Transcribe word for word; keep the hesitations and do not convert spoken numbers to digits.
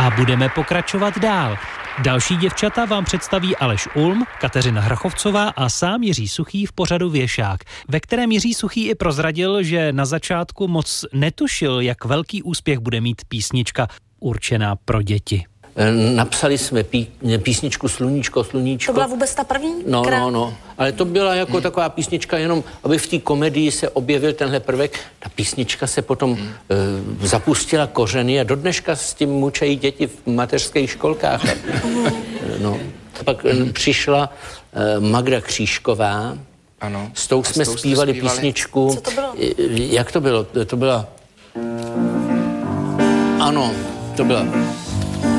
A budeme pokračovat dál. Další děvčata vám představí Aleš Ulm, Kateřina Hrachovcová a sám Jiří Suchý v pořadu Věšák, ve kterém Jiří Suchý i prozradil, že na začátku moc netušil, jak velký úspěch bude mít písnička určená pro děti. Napsali jsme pí, písničku Sluníčko, sluníčko. To byla vůbec ta první? No, no, no. Ale to byla jako hmm. taková písnička jenom, aby v té komedii se objevil tenhle prvek. Ta písnička se potom hmm. uh, zapustila kořeny a do dneška s tím mučejí děti v mateřských školkách. Hmm. No. Pak hmm. přišla uh, Magda Křížková. Ano. S tou jsme s tou zpívali, zpívali písničku. Co to bylo? Jak to bylo? To byla... Ano, to byla...